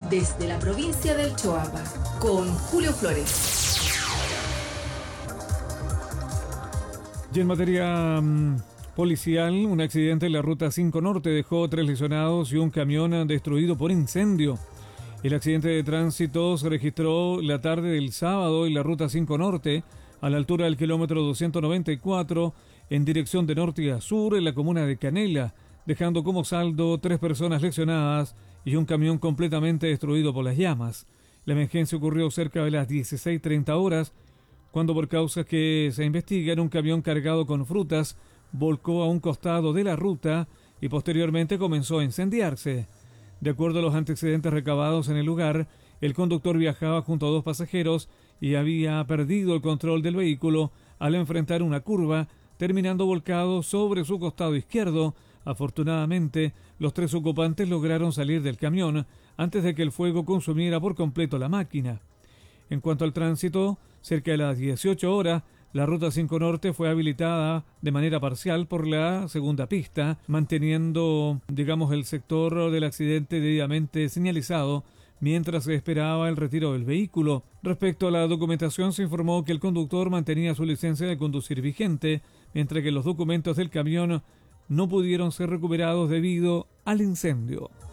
desde la provincia del Choapa, con Julio Flores. Y en materia policial, un accidente en la Ruta 5 Norte dejó 3 lesionados y un camión destruido por incendio. El accidente de tránsito se registró la tarde del sábado en la Ruta 5 Norte, a la altura del kilómetro 294, en dirección de norte a sur, en la comuna de Canela, dejando como saldo 3 personas lesionadas y un camión completamente destruido por las llamas. La emergencia ocurrió cerca de las 16:30 horas, cuando por causas que se investigan, un camión cargado con frutas volcó a un costado de la ruta y posteriormente comenzó a incendiarse. De acuerdo a los antecedentes recabados en el lugar, el conductor viajaba junto a 2 pasajeros y había perdido el control del vehículo al enfrentar una curva, terminando volcado sobre su costado izquierdo. Afortunadamente, los 3 ocupantes lograron salir del camión antes de que el fuego consumiera por completo la máquina. En cuanto al tránsito, cerca de las 18 horas, la Ruta 5 Norte fue habilitada de manera parcial por la segunda pista, manteniendo, el sector del accidente debidamente señalizado mientras se esperaba el retiro del vehículo. Respecto a la documentación, se informó que el conductor mantenía su licencia de conducir vigente, mientras que los documentos del camión no pudieron ser recuperados debido al incendio.